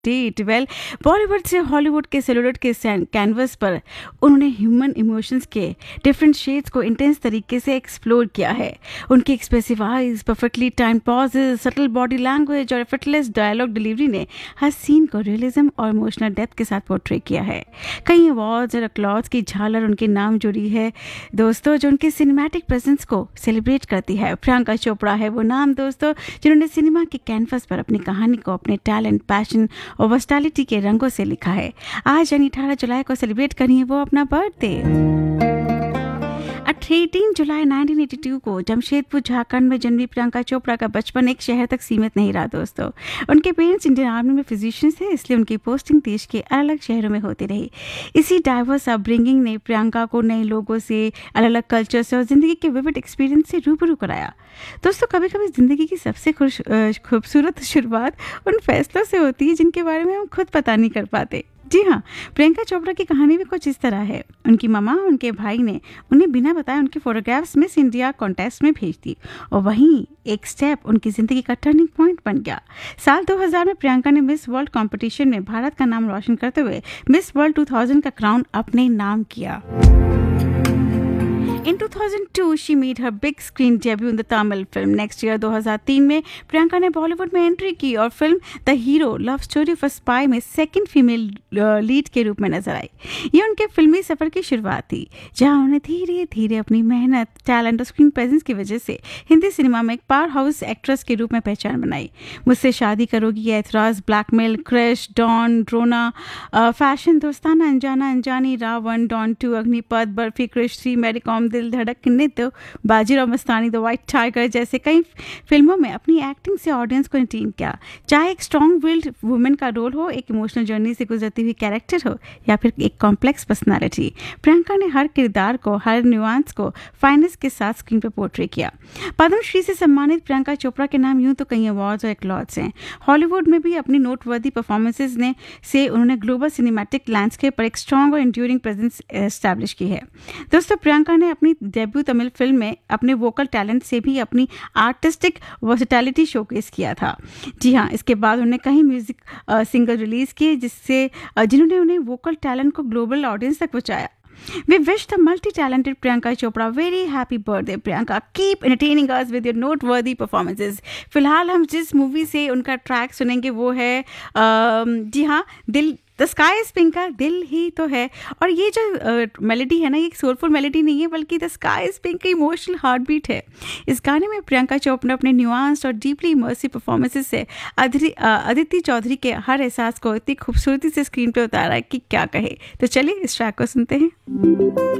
Date. Well, Bollywood से Hollywood के सेलुलोइड के कैनवस पर उन्होंने ह्यूमन इमोशंस के डिफरेंट शेड्स को इंटेंस तरीके से एक्सप्लोर किया है। उनकी expressive eyes, perfectly time possess, subtle body language और एफर्टलेस डायलॉग डिलीवरी ने हर सीन को रियलिज्म और इमोशनल डेप्थ के साथ पोर्ट्रे किया है। कई अवार्ड्स और अप्लॉज की झालर उनके नाम जुड़ी है दोस्तों, जो उनके सिनेमैटिक प्रेजेंस को सेलिब्रेट करती है। प्रियंका चोपड़ा है वो नाम दोस्तों, जिन्होंने सिनेमा के कैनवस पर अपनी कहानी को अपने टैलेंट, पैशन और वर्सटैलिटी के रंगों से लिखा है। आज यानी 18 जुलाई को सेलिब्रेट करी है वो अपना बर्थडे। 18 जुलाई 1982 को जमशेदपुर झारखंड में जन्मी प्रियंका चोपड़ा का बचपन एक शहर तक सीमित नहीं रहा दोस्तों। उनके पेरेंट्स इंडियन आर्मी में फिजिशियंस थे, इसलिए उनकी पोस्टिंग देश के अलग अलग शहरों में होती रही। इसी डाइवर्स अपब्रिंगिंग ने प्रियंका को नए लोगों से, अलग अलग कल्चर से और जिंदगी के विविध एक्सपीरियंस से रूबरू कराया। दोस्तों, कभी कभी जिंदगी की सबसे खूबसूरत शुरुआत उन फैसलों से होती है जिनके बारे में हम खुद पता नहीं कर पाते। जी हाँ, प्रियंका चोपड़ा की कहानी भी कुछ इस तरह है। उनकी मम्मा, उनके भाई ने उन्हें बिना बताए उनके फोटोग्राफ्स मिस इंडिया कॉन्टेस्ट में भेज दी और वहीं एक स्टेप उनकी जिंदगी का टर्निंग पॉइंट बन गया। साल 2000 में प्रियंका ने मिस वर्ल्ड कंपटीशन में भारत का नाम रोशन करते हुए मिस वर्ल्ड 2000 का क्राउन अपने नाम किया। In 2002, she made her big screen debut in the Tamil film. Next year, 2003 में प्रियंका ने बॉलीवुड में एंट्री की और film the hero love story of a spy में सेकंड फीमेल लीड के रूप में नजर आई। ये उनके फिल्मी सफर की शुरुआत थी, जहां उन्हें धीरे धीरे अपनी मेहनत, टैलेंट और स्क्रीन प्रेजेंस की वजह से हिंदी सिनेमा में एक पावर हाउस एक्ट्रेस के रूप में पहचान बनाई। मुझसे शादी करोगी, ऐतराज, blackmail, crush, don, Drona, fashion, दोस्ताना, अनजाना अनजानी, Ravan, don 2, Agnipath, barfi, Krrish 3, Mary com, दिल धड़कने दो, Bajirao Mastani, the white tiger जैसे कई फिल्मों में अपनी एक्टिंग से ऑडियंस को एंटरटेन किया। चाहे एक स्ट्रॉन्ग विल्ड वुमेन का रोल हो, एक इमोशनल जर्नी से गुजरती हुई कैरेक्टर हो या फिर एक कॉम्प्लेक्स पर्सनालिटी, प्रियंका ने हर किरदार को, हर न्यूआंस को फाइनेस के साथ स्क्रीन पर पोर्ट्रे किया। पद्मश्री से सम्मानित प्रियंका चोपड़ा के नाम यूं तो कई अवार्ड्स और एक्लॉड्स हैं। हॉलीवुड में भी अपनी नोटवर्दी परफॉर्मेंसेज से उन्होंने ग्लोबल सिनेमैटिक लैंडस्केप पर एक स्ट्रॉन्ग और एंड्यूरिंग प्रेजेंस एस्टैब्लिश की है। दोस्तों, प्रियंका ने अपनी डेब्यू तमिल फिल्म में अपने वोकल टैलेंट से भी अपनी आर्टिस्टिक वर्सेटैलिटी शोकेस किया था। जी हाँ, इसके बाद उन्होंने कई म्यूजिक सिंगल रिलीज किए जिन्होंने उन्हें वोकल टैलेंट को ग्लोबल ऑडियंस तक पहुंचाया। We wish the multi-talented Priyanka Chopra very happy birthday. Priyanka, keep entertaining us with your noteworthy performances. फिलहाल हम जिस मूवी से उनका ट्रैक सुनेंगे वो है जी हाँ, दिल, द स्काई इज पिंक का दिल ही तो है। और ये जो मेलोडी है ना, ये एक सोलफुल मेलोडी नहीं है, बल्कि द स्काई इज पिंक का इमोशनल हार्ट बीट है। इस गाने में प्रियंका चोपड़ा ने अपने न्यूआंस्ड और डीपली इमर्सिव परफॉर्मेंसेस से अदिति चौधरी के हर एहसास को इतनी खूबसूरती से स्क्रीन पे उतारा है कि क्या कहे। तो चलिए इस ट्रैक को सुनते हैं।